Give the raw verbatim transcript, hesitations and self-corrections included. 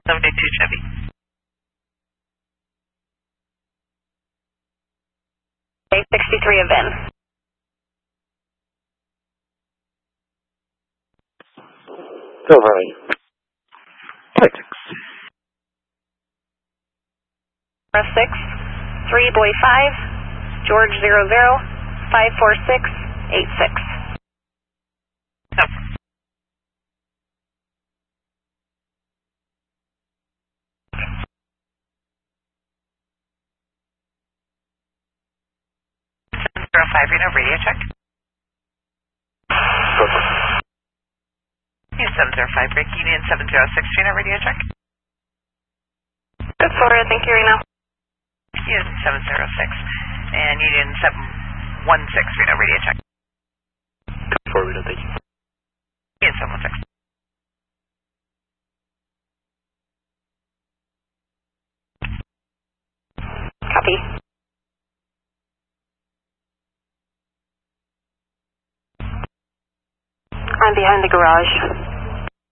seventy-two Chevy. eight sixty-three of Vin. Silver. Six. six, three Boy five, George zero zero, five four six, eight six. No. seven zero five, Reno, radio check. Union seven zero five, break Union seven zero six, Reno, radio check. Good Florida, thank you, Reno. Union seven zero six, and Union seven one six, Reno, radio check. Good Florida, thank you. Union seven one six. Copy. I'm behind the garage.